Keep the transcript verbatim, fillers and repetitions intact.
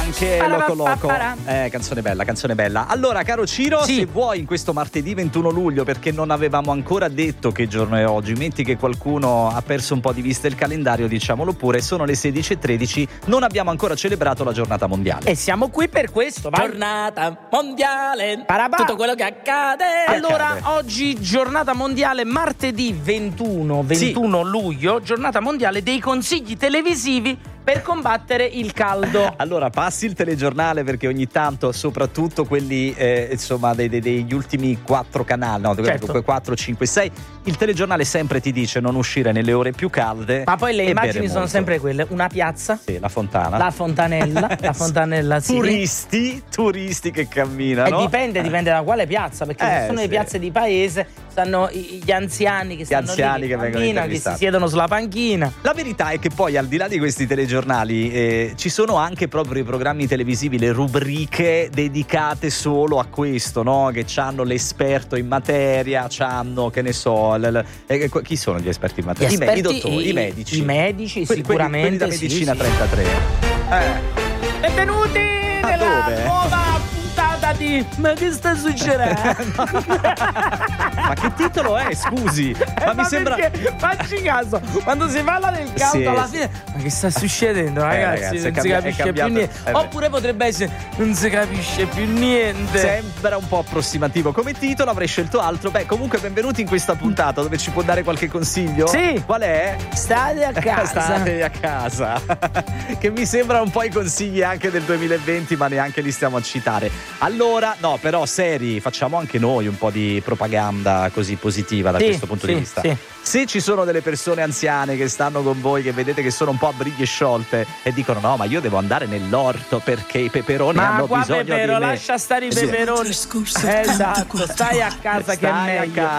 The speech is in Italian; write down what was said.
anche Loco Loco. Eh, canzone bella, canzone bella. Allora, caro Ciro, sì. se vuoi in questo martedì ventuno luglio, perché non avevamo ancora detto che giorno è oggi, metti che qualcuno ha perso un po' di vista il calendario, diciamolo pure, sono le sedici e tredici, non abbiamo ancora celebrato la giornata mondiale. E siamo qui per questo, vai. Giornata mondiale, Parabà. tutto quello che accade. Allora, accade? oggi giornata mondiale, martedì ventuno luglio, giornata mondiale dei consigli televisivi per combattere il caldo. Allora, passi il telegiornale, perché ogni tanto, soprattutto quelli eh, insomma dei, dei, degli ultimi quattro canali, no, Certo. quattro, cinque, sei, il telegiornale sempre ti dice non uscire nelle ore più calde. Ma poi le e immagini bere sono molto. sempre quelle: una piazza, Sì, la fontana. la fontanella, la fontanella, sì. Turisti, turisti che E camminano. dipende, dipende da quale piazza, perché Eh, se sono sì. le piazze di paese, stanno i- gli anziani che stanno anziani lì, che vengono camminano, che si intervistati. siedono sulla panchina. La verità è che poi, al di là di questi telegiornali, eh, ci sono anche proprio i programmi televisivi, le rubriche dedicate solo a questo, no? Che c'hanno l'esperto in materia, c'hanno, che ne so, l- l- eh, chi sono gli esperti in materia? Gli I, me- i esperti, dottori, i, i- medici. i medici, Quelli- sicuramente, quelli, quelli da sì, medicina sì. trentatré. Eh. Benvenuti Ma nella dove? nuova puntata di Ma che sta succedendo? Ma che titolo è, scusi? Eh, Ma mi sembra... perché, facci caso, quando si parla del caldo Sì, alla sì. fine, ma che sta succedendo, ragazzi? ragazzi, è non cambi- si è capisce più cambiato- niente. eh beh. Oppure potrebbe essere non si capisce più niente. Sembra un po' approssimativo come titolo, avrei scelto altro. Beh, comunque benvenuti in questa puntata dove ci può dare qualche consiglio? Sì. Qual è? State a casa. State a casa. Che mi sembra un po' i consigli anche del duemilaventi, ma neanche li stiamo a citare. Allora, no, però seri, facciamo anche noi un po' di propaganda così positiva da Sì, questo punto sì, di vista. sì. Se ci sono delle persone anziane che stanno con voi, che vedete che sono un po' a briglie sciolte e dicono no, ma io devo andare nell'orto perché i peperoni Ma hanno qua bisogno Pepero, di me. lascia stare i Sì. peperoni. Esatto, stai a casa che è Stai a meglio. casa.